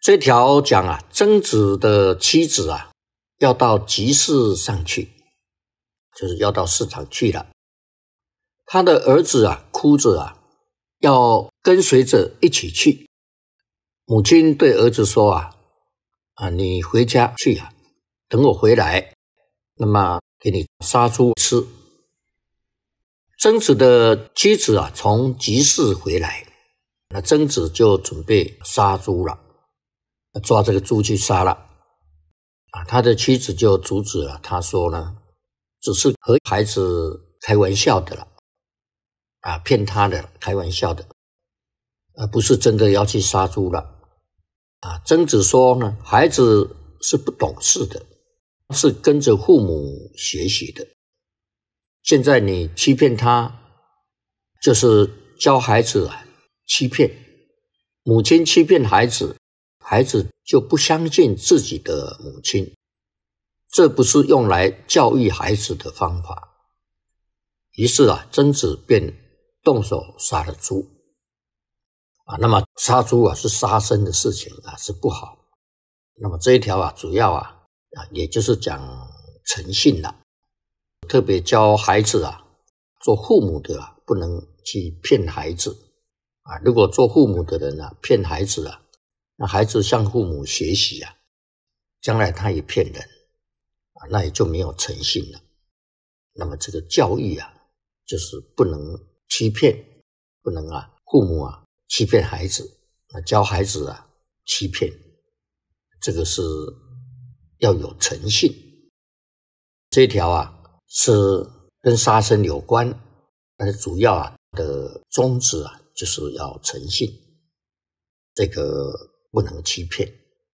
这条讲啊，曾子的妻子啊，要到集市上去，就是要到市场去了。他的儿子啊，哭着啊，要跟随着一起去。母亲对儿子说你回家去啊，等我回来，那么给你杀猪吃。曾子的妻子啊，从集市回来，那曾子就准备杀猪了，抓这个猪去杀了。他的妻子就阻止了，他说呢，只是和孩子开玩笑的了，骗他的，开玩笑的，不是真的要去杀猪了。曾子说呢，孩子是不懂事的，是跟着父母学习的。现在你欺骗他，就是教孩子欺骗。母亲欺骗孩子，孩子就不相信自己的母亲，这不是用来教育孩子的方法。于是曾子便动手杀了猪。那么杀猪是杀生的事情是不好。那么这一条主要也就是讲诚信了，特别教孩子做父母的不能去骗孩子如果做父母的人骗孩子那孩子向父母学习将来他也骗人那也就没有诚信了。那么这个教育就是不能欺骗，不能父母欺骗孩子，教孩子欺骗，这个是要有诚信。这一条是跟杀生有关，但是主要的宗旨就是要诚信，这个不能欺骗。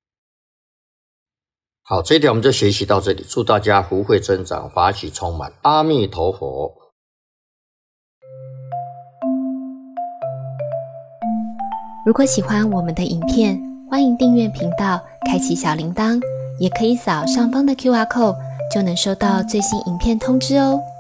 好，这一条我们就学习到这里，祝大家福慧增长，法喜充满，阿弥陀佛。 如果喜欢我们的影片，欢迎订阅频道，开启小铃铛，也可以扫上方的 QR code，就能收到最新影片通知哦。